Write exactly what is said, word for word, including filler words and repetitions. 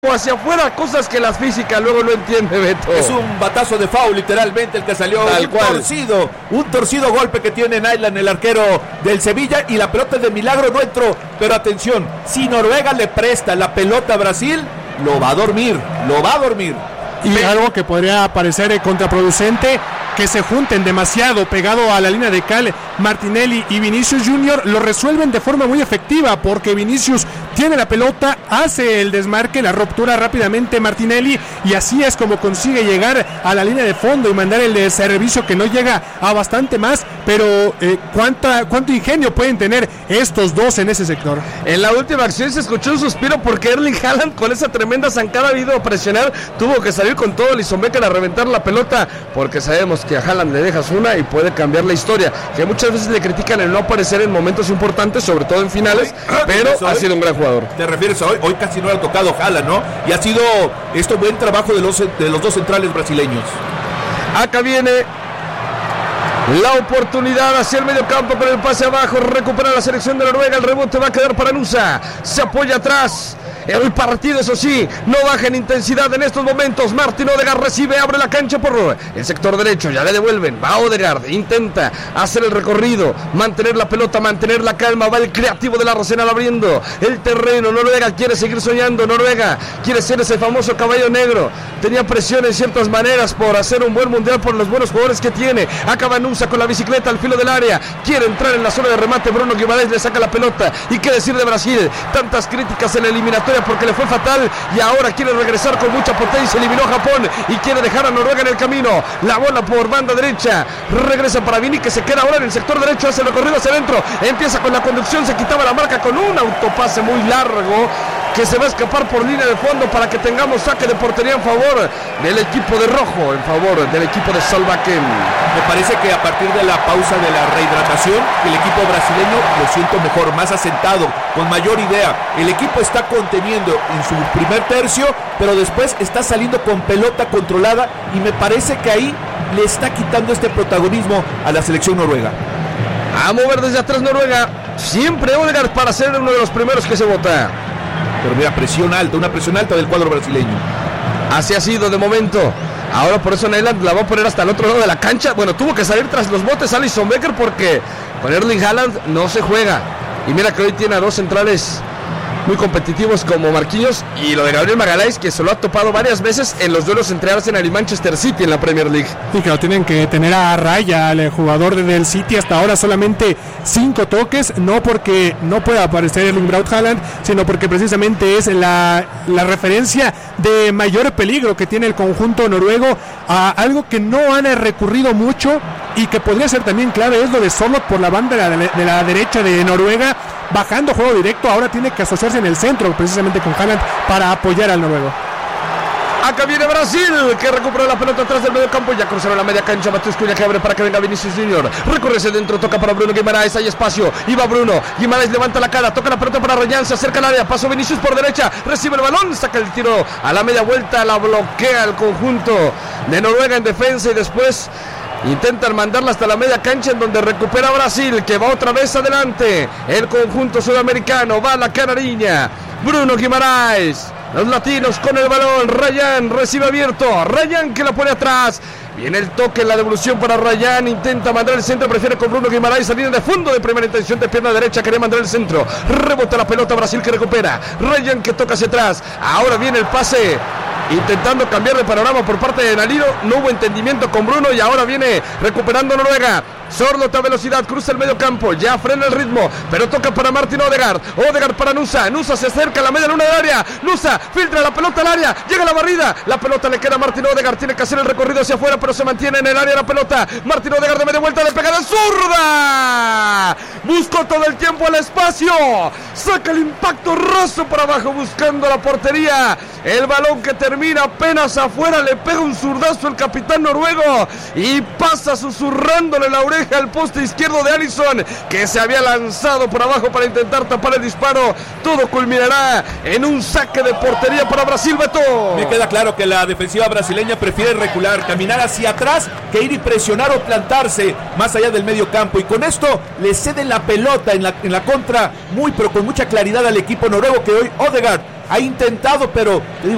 hacia afuera, cosas que la física luego no entiende, Beto. Es un batazo de foul, literalmente, el que salió. Tal un cual. torcido, un torcido golpe que tiene Nyland, el arquero del Sevilla, y la pelota de milagro no entró. Pero atención, si Noruega le presta la pelota a Brasil, lo va a dormir, lo va a dormir. Y Pero... algo que podría parecer eh, contraproducente, que se junten demasiado pegado a la línea de cal Martinelli y Vinicius Junior, lo resuelven de forma muy efectiva, porque Vinicius tiene la pelota, hace el desmarque, la ruptura rápidamente Martinelli, y así es como consigue llegar a la línea de fondo y mandar el de servicio, que no llega a bastante más, pero eh, ¿cuánta, cuánto ingenio pueden tener estos dos en ese sector. En la última acción se escuchó un suspiro porque Erling Haaland, con esa tremenda zancada ha ido a presionar, tuvo que salir con todo Alisson Becker a reventar la pelota, porque sabemos que a Haaland le dejas una y puede cambiar la historia, que muchas veces le critican el no aparecer en momentos importantes, sobre todo en finales, pero ha sido un gran jugador. Te refieres a hoy, hoy casi no le ha tocado Haaland, ¿no? Y ha sido esto buen trabajo de los, de los dos centrales brasileños. Acá viene la oportunidad hacia el medio campo con el pase abajo, recupera la selección de Noruega, el rebote va a quedar para Nusa, se apoya atrás. El partido, eso sí, no baja en intensidad en estos momentos. Martin Odegaard recibe, abre la cancha por el sector derecho, ya le devuelven, va Odegaard, intenta hacer el recorrido, mantener la pelota, mantener la calma, va el creativo del Arsenal abriendo el terreno. Noruega quiere seguir soñando, Noruega quiere ser ese famoso caballo negro, tenía presión en ciertas maneras por hacer un buen mundial por los buenos jugadores que tiene. Acaba Nusa con la bicicleta al filo del área, quiere entrar en la zona de remate, Bruno Guimarães le saca la pelota. Y qué decir de Brasil, tantas críticas en la eliminatoria porque le fue fatal, y ahora quiere regresar con mucha potencia, eliminó a Japón y quiere dejar a Noruega en el camino. La bola por banda derecha, regresa para Vini, que se queda ahora en el sector derecho, hace el recorrido hacia adentro, empieza con la conducción, se quitaba la marca con un autopase muy largo que se va a escapar por línea de fondo para que tengamos saque de portería en favor del equipo de rojo, en favor del equipo de Solbakken. Me parece que a partir de la pausa de la rehidratación, el equipo brasileño lo siento mejor, más asentado, con mayor idea. El equipo está conteniendo en su primer tercio, pero después está saliendo con pelota controlada, y me parece que ahí le está quitando este protagonismo a la selección noruega. A mover desde atrás Noruega, siempre Odegaard para ser uno de los primeros que se vota. Pero mira, presión alta, una presión alta del cuadro brasileño. Así ha sido de momento. Ahora por eso Nyland la va a poner hasta el otro lado de la cancha. Bueno, tuvo que salir tras los botes Alisson Becker porque con Erling Haaland no se juega. Y mira que hoy tiene a dos centrales muy competitivos como Marquinhos, y lo de Gabriel Magalhães, que se lo ha topado varias veces en los duelos entre Arsenal y Manchester City en la Premier League. Y que lo tienen que tener a raya al jugador del City. Hasta ahora solamente cinco toques, no porque no pueda aparecer Erling Braut Haaland, sino porque precisamente es la, la referencia de mayor peligro que tiene el conjunto noruego, a algo que no han recurrido mucho y que podría ser también clave, es lo de Sørloth por la banda de la, de la derecha de Noruega, bajando juego directo. Ahora tiene que asociarse en el centro precisamente con Haaland para apoyar al noruego. Acá viene Brasil, que recupera la pelota atrás del medio campo, ya cruzaron la media cancha, Matheus Cunha que abre para que venga Vinicius Junior, recorre hacia dentro, toca para Bruno Guimarães, hay espacio, y va Bruno, Guimarães levanta la cara, toca la pelota para Ryan, se acerca al área, pasó Vinicius por derecha, recibe el balón, saca el tiro a la media vuelta, la bloquea el conjunto de Noruega en defensa, y después intentan mandarla hasta la media cancha, en donde recupera Brasil, que va otra vez adelante. El conjunto sudamericano va a la canariña. Bruno Guimarães, los latinos con el balón. Ryan recibe abierto, Ryan que la pone atrás. Viene el toque, la devolución para Ryan, intenta mandar el centro, prefiere con Bruno Guimarães salir de fondo de primera intención de pierna derecha, quería mandar el centro, rebota la pelota, Brasil que recupera, Ryan que toca hacia atrás, ahora viene el pase, intentando cambiar de panorama por parte de Naliro, no hubo entendimiento con Bruno, y ahora viene recuperando Noruega. Sørloth a velocidad, cruza el medio campo, ya frena el ritmo, pero toca para Martin Odegaard, Odegaard para Nusa, Nusa se acerca a la media luna del área, Nusa filtra la pelota al área, llega la barrida, la pelota le queda a Martin Odegaard, tiene que hacer el recorrido hacia afuera, pero se mantiene en el área la pelota. Martin Odegaard de media vuelta, le pega de zurda, buscó todo el tiempo el espacio, saca el impacto raso para abajo buscando la portería, el balón que termina apenas afuera, le pega un zurdazo el capitán noruego y pasa susurrándole la oreja al poste izquierdo de Alisson, que se había lanzado por abajo para intentar tapar el disparo. Todo culminará en un saque de portería para Brasil, Beto. Me queda claro que la defensiva brasileña prefiere recular, caminar hacia atrás, que ir y presionar o plantarse más allá del medio campo, y con esto le ceden la pelota en la, en la contra, muy pero con mucha claridad al equipo noruego, que hoy Odegaard ha intentado, pero digo,